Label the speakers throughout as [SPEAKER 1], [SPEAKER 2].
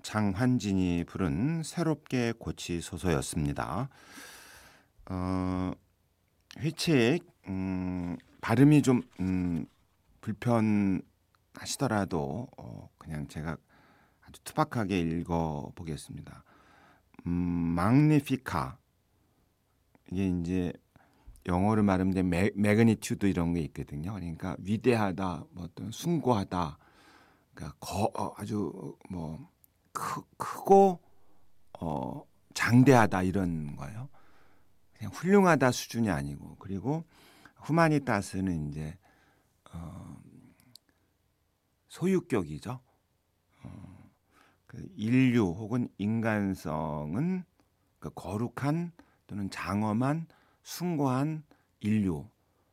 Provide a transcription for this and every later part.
[SPEAKER 1] 장환진이 부른 새롭게 고치소서였습니다. 어, 회책 발음이 좀 불편하시더라도 그냥 제가 아주 투박하게 읽어보겠습니다. magnifica 이게 이제 영어로 말하면 매그니튜드 이런 게 있거든요. 그러니까 위대하다, 뭐 어떤 숭고하다, 그러니까 아주 뭐 크고 장대하다 이런 거예요. 그냥 훌륭하다 수준이 아니고, 그리고 후마니타스는 이제 소유격이죠. 그 인류 혹은 인간성은 그 거룩한 또는 장엄한 숭고한 인류,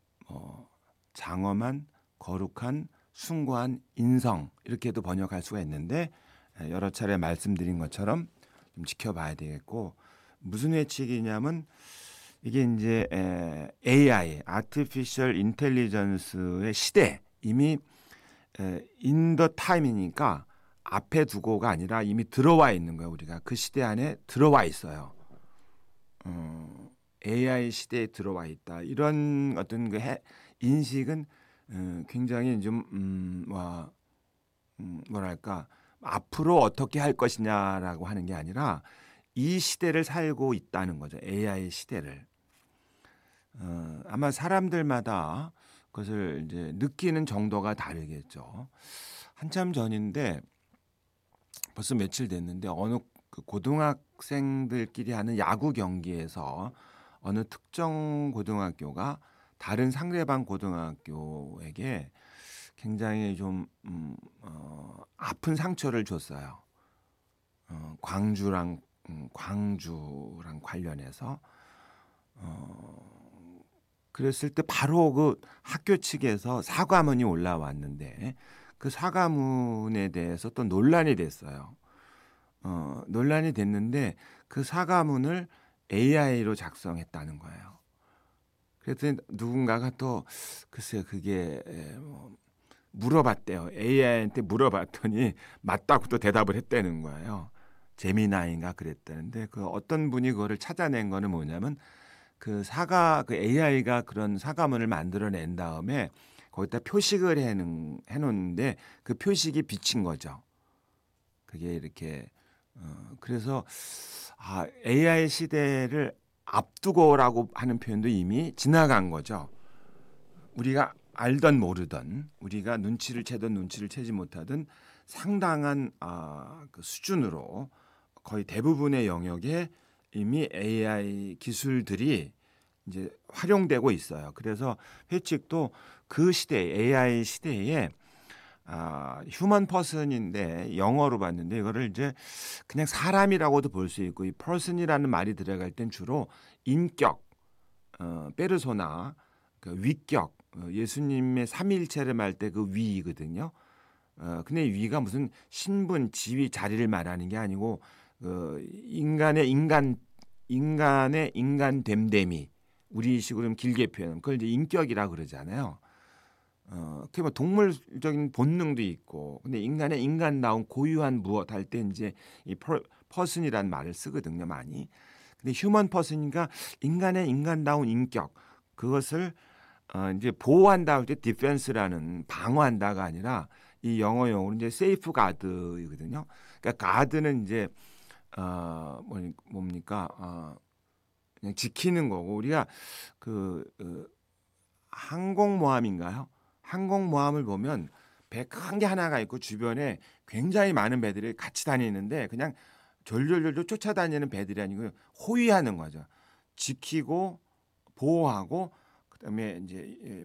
[SPEAKER 1] 장엄한 거룩한 숭고한 인성 이렇게도 번역할 수가 있는데, 여러 차례 말씀드린 것처럼 좀 지켜봐야 되겠고, 무슨 회칙이냐면 이게 이제 AI, Artificial Intelligence의 시대, 이미 in the time이니까 앞에 두고가 아니라 이미 들어와 있는 거예요. 우리가 그 시대 안에 들어와 있어요. AI 시대에 들어와 있다. 이런 어떤 그 인식은 굉장히 좀 뭐랄까, 앞으로 어떻게 할 것이냐라고 하는 게 아니라 이 시대를 살고 있다는 거죠. AI 시대를. 아마 사람들마다 그것을 이제 느끼는 정도가 다르겠죠. 한참 전인데 벌써 며칠 됐는데 어느 그 고등학생들끼리 하는 야구 경기에서 어느 특정 고등학교가 다른 상대방 고등학교에게 굉장히 좀 아픈 상처를 줬어요. 광주랑 관련해서 그랬을 때 바로 그 학교 측에서 사과문이 올라왔는데, 그 사과문에 대해서 또 논란이 됐어요. 논란이 됐는데 그 사과문을 AI로 작성했다는 거예요. 그랬더니 누군가가 또 글쎄요, 그게 뭐 물어봤대요. AI한테 물어봤더니 맞다고 또 대답을 했다는 거예요. 제미나인가 그랬다는데, 그 어떤 분이 그거를 찾아낸 거는 뭐냐면 그 AI가 그런 사과문을 만들어낸 다음에 거기다 표식을 해놓는데 그 표식이 비친 거죠. 그게 이렇게 그래서 AI 시대를 앞두고라고 하는 표현도 이미 지나간 거죠. 우리가 알던 모르던, 우리가 눈치를 채던 눈치를 채지 못하던 상당한 그 수준으로 거의 대부분의 영역에 이미 AI 기술들이 이제 활용되고 있어요. 그래서 회칙도 그 시대, AI 시대에 휴먼 퍼슨인데 영어로 봤는데, 이거를 이제 그냥 사람이라고도 볼 수 있고, 이 퍼슨이라는 말이 들어갈 땐 주로 인격, 페르소나, 그 위격, 예수님의 삼위일체를 말 때 그 위이거든요. 근데 위가 무슨 신분, 지위, 자리를 말하는 게 아니고 인간의 인간됨됨이, 우리식으로 좀 길게 표현하면 그걸 이제 인격이라 그러잖아요. 그게 뭐 동물적인 본능도 있고, 근데 인간의 인간다운 고유한 무엇 할 때 이제 이 퍼슨이라는 말을 쓰거든요, 많이. 근데 휴먼 퍼슨이니까 인간의 인간다운 인격, 그것을 이제 보호한다 할 때 디펜스라는, 방어한다가 아니라 이 영어 용어로 이제 세이프 가드이거든요. 그러니까 가드는 이제 뭡니까? 그냥 지키는 거고, 우리가 그 항공모함인가요? 항공모함을 보면 배 큰 게 하나가 있고 주변에 굉장히 많은 배들이 같이 다니는데, 그냥 졸졸졸졸 쫓아다니는 배들이 아니고 호위하는 거죠. 지키고 보호하고, 그다음에 이제